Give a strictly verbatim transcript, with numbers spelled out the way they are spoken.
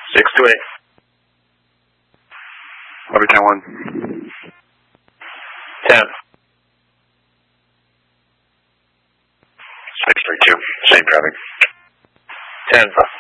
six two eight. Lobby ten one. ten. six three two. Same traffic. ten.